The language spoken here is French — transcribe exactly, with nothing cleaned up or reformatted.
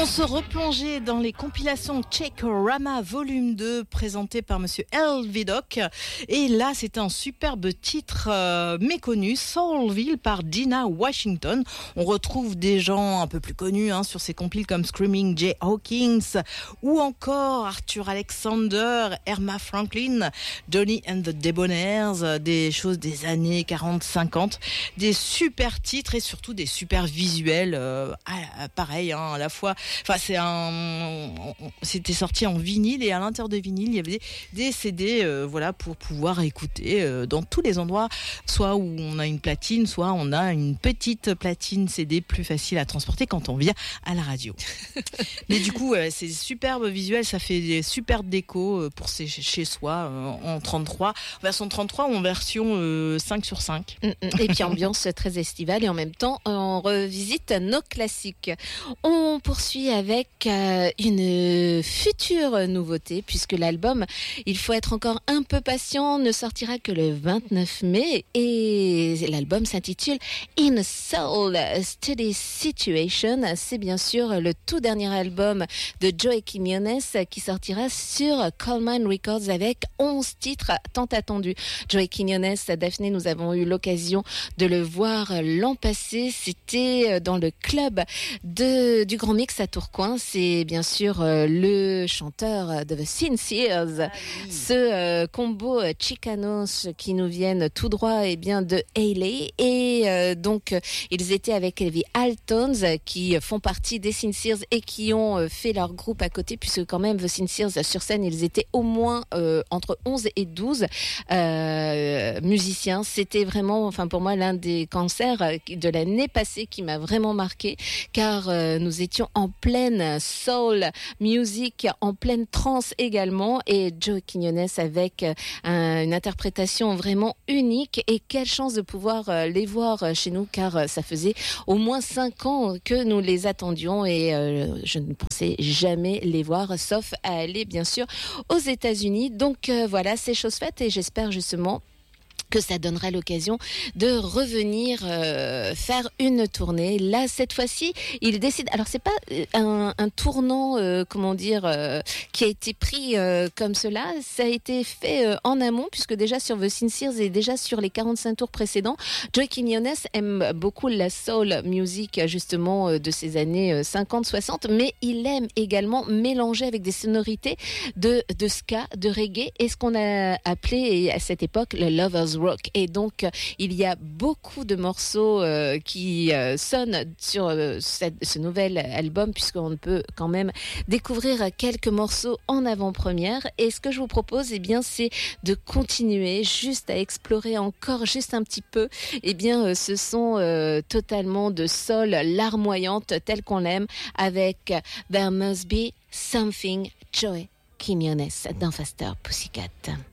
On se replongeait dans les compilations Chekorama Volume deux présentées par Monsieur L. Vidocq. Et là, c'était un superbe titre euh, méconnu, Soulville par Dinah Washington. On retrouve des gens un peu plus connus hein, sur ces compiles comme Screaming Jay Hawkins ou encore Arthur Alexander, Erma Franklin, Johnny and the Debonaires, des choses des années quarante cinquante, des super titres et surtout des super visuels, euh, à, à, pareil, hein, à la fois. Enfin, c'est un, c'était sorti en vinyle et à l'intérieur de vinyle, il y avait des, des C D, euh, voilà, pour pouvoir écouter euh, dans tous les endroits, soit où on a une platine, soit on a une petite platine C D plus facile à transporter quand on vient à la radio. Mais du coup, euh, c'est superbe visuel, ça fait des super décos pour ses, chez soi euh, en trente-trois, version trente-trois ou en version euh, cinq sur cinq. Et puis ambiance très estivale et en même temps, on revisite nos classiques. On poursuit avec euh, une future nouveauté puisque l'album, il faut être encore un peu patient, ne sortira que le vingt-neuf mai et l'album s'intitule In a Soul Steady Situation. C'est bien sûr le tout dernier album de Joey Quiñones qui sortira sur Coleman Records avec onze titres tant attendus. Joey Quiñones, Daphné, nous avons eu l'occasion de le voir l'an passé. C'était dans le club de, du Grand Mix à Tourcoing. C'est bien sûr euh, le chanteur de The Sincères, ah, oui. ce euh, combo euh, Chicanos qui nous viennent tout droit et bien de Hayley. Et euh, donc, ils étaient avec les Altones qui font partie des Sincères et qui ont euh, fait leur groupe à côté, puisque quand même The Sincères sur scène, ils étaient au moins euh, entre onze et douze euh, musiciens. C'était vraiment, enfin pour moi, l'un des concerts de l'année passée qui m'a vraiment marqué, car euh, nous étions en pleine soul music, en pleine trance également, et Joey Quiñones avec euh, un, une interprétation vraiment unique. Et quelle chance de pouvoir euh, les voir chez nous, car euh, ça faisait au moins cinq ans que nous les attendions et euh, je ne pensais jamais les voir, sauf à aller bien sûr aux États-Unis. Donc euh, voilà, c'est chose faite et j'espère justement que ça donnera l'occasion de revenir euh, faire une tournée. Là, cette fois-ci, il décide. Alors, c'est pas un, un tournant, euh, comment dire, euh, qui a été pris euh, comme cela. Ça a été fait euh, en amont, puisque déjà sur The Sincères et déjà sur les quarante-cinq tours précédents, Joey Quiñones aime beaucoup la soul music, justement, euh, de ces années cinquante soixante, mais il aime également mélanger avec des sonorités de, de ska, de reggae, et ce qu'on a appelé à cette époque le Lovers Rock. Et donc, il y a beaucoup de morceaux euh, qui euh, sonnent sur euh, cette, ce nouvel album, puisqu'on peut quand même découvrir quelques morceaux en avant-première. Et ce que je vous propose, eh bien, c'est de continuer juste à explorer encore juste un petit peu. Eh bien, euh, ce sont euh, totalement de soul larmoyante, telle qu'on l'aime, avec There Must Be Something, Joey Quiñones dans Faster Pussycat.